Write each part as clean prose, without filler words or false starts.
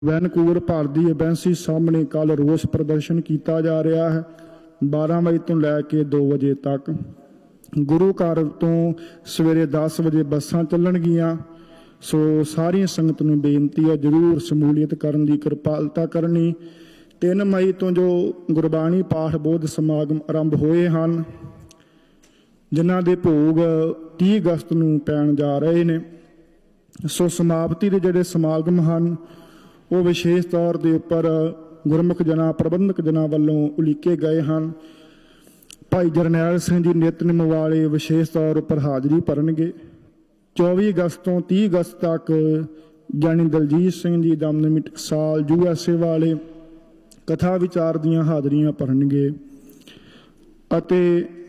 Vancouver Bharat ਦੀ embassy ਸਾਹਮਣੇ ਕੱਲ੍ਹ ਰੋਸ ਪ੍ਰਦਰਸ਼ਨ ਕੀਤਾ ਜਾ ਰਿਹਾ ਹੈ। 12 ਵਜੇ ਤੋਂ ਲੈ ਕੇ 2 ਵਜੇ ਤੱਕ। ਗੁਰੂ ਘਰ ਤੋਂ ਸਵੇਰੇ 10 ਵਜੇ ਬੱਸਾਂ ਚੱਲਣਗੀਆਂ। ਸੋ ਸਾਰੀ ਸੰਗਤ ਨੂੰ ਬੇਨਤੀ ਹੈ ਜ਼ਰੂਰ ਸਮੂਲੀਅਤ ਕਰਨ ਦੀ ਕਿਰਪਾਲਤਾ ਕਰਨੀ। 3 ਮਈ ਤੋਂ ਜੋ ਗੁਰਬਾਣੀ ਪਾਠ ਬੋਧ ਸਮਾਗਮ ਆਰੰਭ ਹੋਏ ਹਨ, ਜਿਨ੍ਹਾਂ ਦੇ ਭੋਗ 30 ਅਗਸਤ ਨੂੰ ਪੈਣ ਜਾ ਰਹੇ ਨੇ। ਸੋ ਸਮਾਪਤੀ ਦੇ ਜਿਹੜੇ ਸਮਾਗਮ ਹਨ ਉਹ ਵਿਸ਼ੇਸ਼ ਤੌਰ ਦੇ ਉੱਪਰ ਗੁਰਮੁਖ ਜਨਾਂ ਪ੍ਰਬੰਧਕ ਜਨਾਂ ਵੱਲੋਂ ਉਲੀਕੇ ਗਏ ਹਨ। ਭਾਈ ਜਰਨੈਲ ਸਿੰਘ ਜੀ ਨਿਤਨੇਮ ਵਾਲੇ ਵਿਸ਼ੇਸ਼ ਤੌਰ ਉੱਪਰ ਹਾਜ਼ਰੀ ਭਰਨਗੇ। 24 ਅਗਸਤ ਤੋਂ 30 ਅਗਸਤ ਤੱਕ ਗਿਆਨੀ ਦਲਜੀਤ ਸਿੰਘ ਜੀ ਦਮਦਮੀ ਟਕਸਾਲ USA ਵਾਲੇ ਕਥਾ ਵਿਚਾਰ ਦੀਆਂ ਹਾਜ਼ਰੀਆਂ ਭਰਨਗੇ ਅਤੇ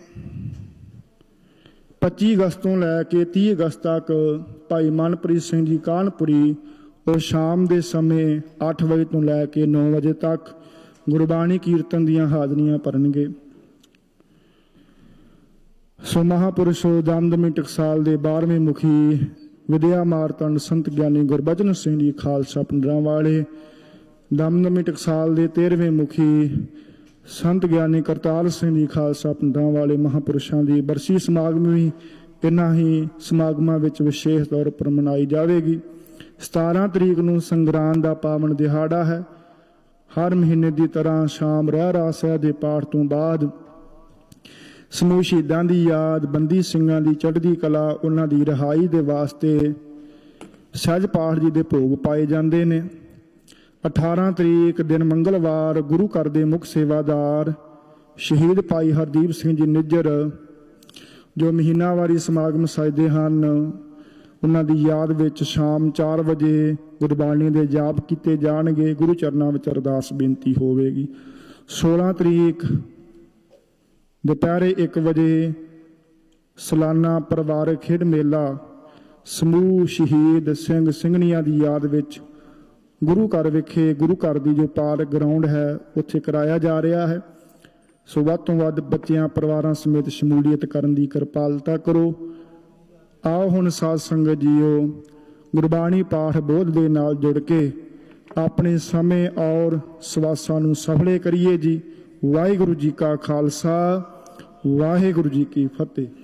25 ਅਗਸਤ ਤੋਂ ਲੈ ਕੇ 30 ਅਗਸਤ ਤੱਕ ਭਾਈ ਮਨਪ੍ਰੀਤ ਸਿੰਘ ਜੀ ਕਾਨਪੁਰੀ ਉਹ ਸ਼ਾਮ ਦੇ ਸਮੇਂ 8 ਵਜੇ ਤੋਂ ਲੈ ਕੇ 9 ਵਜੇ ਤੱਕ ਗੁਰਬਾਣੀ ਕੀਰਤਨ ਦੀਆਂ ਹਾਜ਼ਰੀਆਂ ਭਰਨਗੇ। ਸੋ ਮਹਾਂਪੁਰਸ਼ ਦਮਦਮੀ ਟਕਸਾਲ ਦੇ 12ਵੇਂ ਮੁਖੀ ਵਿਦਿਆ ਮਾਰਤੰਡ ਸੰਤ ਗਿਆਨੀ ਗੁਰਬਚਨ ਸਿੰਘ ਜੀ ਖਾਲਸਾ ਪਿੰਡਰਾਂ ਵਾਲੇ, ਦਮਦਮੀ ਟਕਸਾਲ ਦੇ 13ਵੇਂ ਮੁਖੀ ਸੰਤ ਗਿਆਨੀ ਕਰਤਾਰ ਸਿੰਘ ਜੀ ਖਾਲਸਾ ਪਿੰਡਰਾਂ ਵਾਲੇ ਮਹਾਂਪੁਰਸ਼ਾਂ ਦੀ ਬਰਸੀ ਸਮਾਗਮ ਵੀ ਇਹਨਾਂ ਹੀ ਸਮਾਗਮਾਂ ਵਿੱਚ ਵਿਸ਼ੇਸ਼ ਤੌਰ ਉੱਪਰ ਮਨਾਈ ਜਾਵੇਗੀ। 17 ਤਰੀਕ ਨੂੰ ਸੰਗਰਾਂਦ ਦਾ ਪਾਵਨ ਦਿਹਾੜਾ ਹੈ। ਹਰ ਮਹੀਨੇ ਦੀ ਤਰ੍ਹਾਂ ਸ਼ਾਮ ਰਹਿਰਾਸ ਸਾਹਿਬ ਦੇ ਪਾਠ ਤੋਂ ਬਾਅਦ ਸਮੂਹ ਸ਼ਹੀਦਾਂ ਦੀ ਯਾਦ, ਬੰਦੀ ਸਿੰਘਾਂ ਦੀ ਚੜ੍ਹਦੀ ਕਲਾ, ਉਹਨਾਂ ਦੀ ਰਿਹਾਈ ਦੇ ਵਾਸਤੇ ਸਹਿਜ ਪਾਠ ਜੀ ਦੇ ਭੋਗ ਪਾਏ ਜਾਂਦੇ ਨੇ। 18 ਤਰੀਕ ਦਿਨ ਮੰਗਲਵਾਰ ਗੁਰੂ ਘਰ ਦੇ ਮੁੱਖ ਸੇਵਾਦਾਰ ਸ਼ਹੀਦ ਭਾਈ ਹਰਦੀਪ ਸਿੰਘ ਜੀ ਨਿੱਜਰ ਜੋ ਮਹੀਨਾਵਾਰੀ ਸਮਾਗਮ ਸਜਦੇ ਹਨ, ਉਹਨਾਂ ਦੀ ਯਾਦ ਵਿੱਚ ਸ਼ਾਮ 4 ਵਜੇ ਗੁਰਬਾਣੀ ਦੇ ਜਾਪ ਕੀਤੇ ਜਾਣਗੇ। ਗੁਰੂ ਚਰਨਾਂ ਵਿੱਚ ਅਰਦਾਸ ਬੇਨਤੀ ਹੋਵੇਗੀ। 16 ਤਰੀਕ ਦੁਪਹਿਰੇ 1 ਵਜੇ ਸਾਲਾਨਾ ਪਰਿਵਾਰਕ ਖੇਡ ਮੇਲਾ ਸਮੂਹ ਸ਼ਹੀਦ ਸਿੰਘ ਸਿੰਘਣੀਆਂ ਦੀ ਯਾਦ ਵਿੱਚ ਗੁਰੂ ਘਰ ਵਿਖੇ ਗੁਰੂ ਘਰ ਦੀ ਜੋ ਪਾਰਕ ਗਰਾਊਂਡ ਹੈ ਉੱਥੇ ਕਰਾਇਆ ਜਾ ਰਿਹਾ ਹੈ। ਸੋ ਵੱਧ ਤੋਂ ਵੱਧ ਬੱਚਿਆਂ ਪਰਿਵਾਰਾਂ ਸਮੇਤ ਸ਼ਮੂਲੀਅਤ ਕਰਨ ਦੀ ਕਿਰਪਾਲਤਾ ਕਰੋ। ਆਓ ਹੁਣ ਸਾਧ ਸੰਗਤ ਜੀਓ ਗੁਰਬਾਣੀ ਪਾਠ ਬੋਧ ਦੇ ਨਾਲ ਜੁੜ ਕੇ ਆਪਣੇ ਸਮੇਂ ਔਰ ਸਵਾਸਾਂ ਨੂੰ ਸਫਲੇ ਕਰੀਏ ਜੀ। ਵਾਹਿਗੁਰੂ ਜੀ ਕਾ ਖਾਲਸਾ, ਵਾਹਿਗੁਰੂ ਜੀ ਕੀ ਫਤਿਹ।